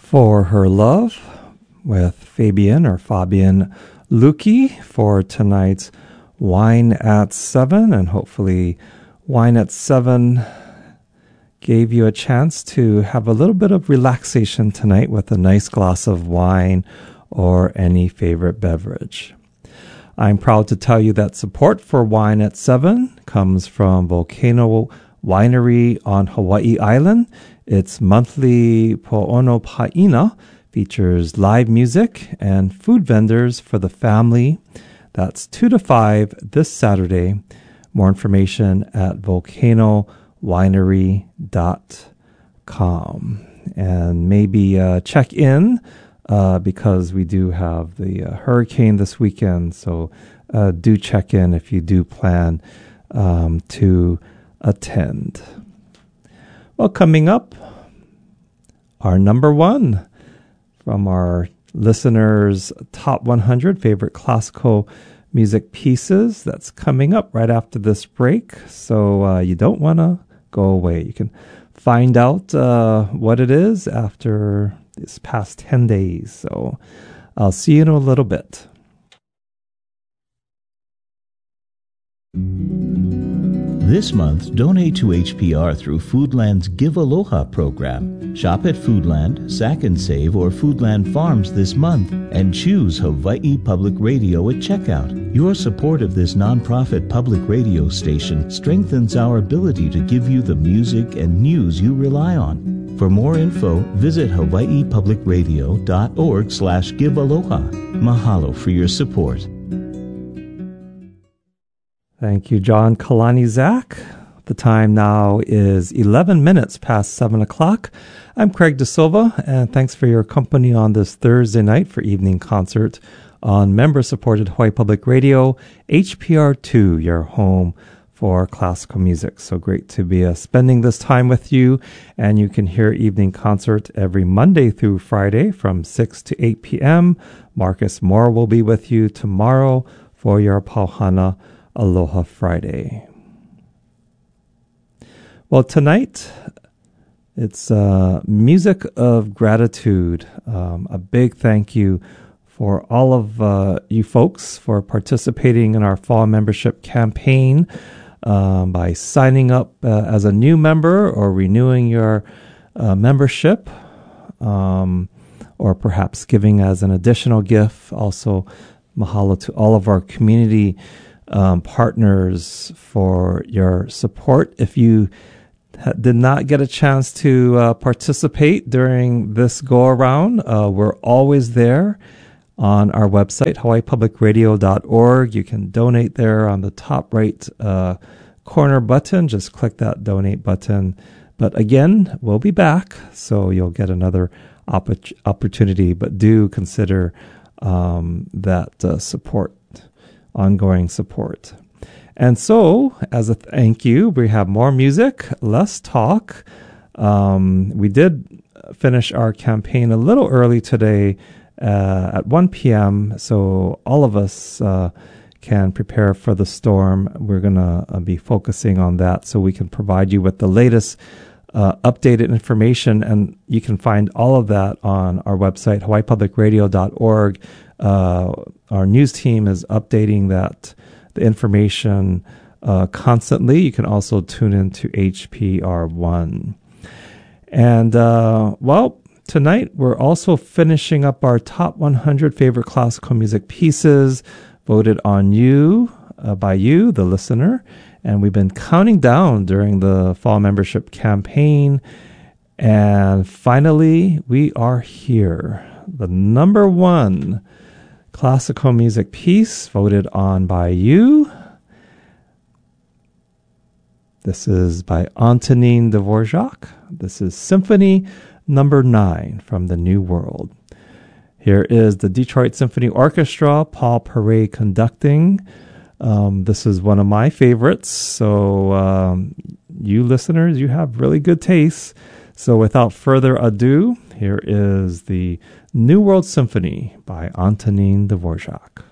For Her Love with Fabian Luki for tonight's Wine at 7. And hopefully Wine at 7 gave you a chance to have a little bit of relaxation tonight with a nice glass of wine or any favorite beverage. I'm proud to tell you that support for Wine at 7 comes from Volcano Winery on Hawaii Island. Its monthly Po'ono Pa'ina features live music and food vendors for the family. That's 2 to 5 this Saturday. More information at volcanowinery.com. And maybe check in because we do have the hurricane this weekend. So do check in if you do plan to attend. Well, coming up, our number one from our listeners' top 100 favorite classical music pieces. That's coming up right after this break. So you don't want to go away. You can find out what it is after this past 10 days. So I'll see you in a little bit. This month, donate to HPR through Foodland's Give Aloha program. Shop at Foodland, Sack and Save, or Foodland Farms this month and choose Hawaii Public Radio at checkout. Your support of this nonprofit public radio station strengthens our ability to give you the music and news you rely on. For more info, visit hawaiipublicradio.org/givealoha. Mahalo for your support. Thank you, John Kalani Zach. The time now is 11 minutes past 7 o'clock. I'm Craig De Silva, and thanks for your company on this Thursday night for evening concert on member-supported Hawaii Public Radio, HPR2, your home for classical music. So great to be spending this time with you, and you can hear evening concert every Monday through Friday from 6 to 8 p.m. Marcus Moore will be with you tomorrow for your Pauhana Aloha Friday. Well, tonight it's music of gratitude. A big thank you for all of you folks for participating in our fall membership campaign by signing up as a new member or renewing your membership, or perhaps giving as an additional gift. Also, mahalo to all of our community partners for your support. If you did not get a chance to participate during this go-around, we're always there on our website, hawaiipublicradio.org. You can donate there on the top right corner button. Just click that donate button. But again, we'll be back, so you'll get another opportunity. But do consider that support. Ongoing support. And so, as a thank you, we have more music, less talk. We did finish our campaign a little early today at 1 p.m., so all of us can prepare for the storm. We're going to be focusing on that so we can provide you with the latest updated information, and you can find all of that on our website, hawaiipublicradio.org. Our news team is updating the information constantly. You can also tune into HPR1. And, tonight we're also finishing up our top 100 favorite classical music pieces voted on by you, the listener. And we've been counting down during the fall membership campaign. And finally, we are here. The number one classical music piece voted on by you. This is by Antonin Dvorak. This is Symphony Number 9 from the New World. Here is the Detroit Symphony Orchestra, Paul Perret conducting. This is one of my favorites. So you listeners, you have really good taste. So without further ado, here is the New World Symphony by Antonin Dvorak.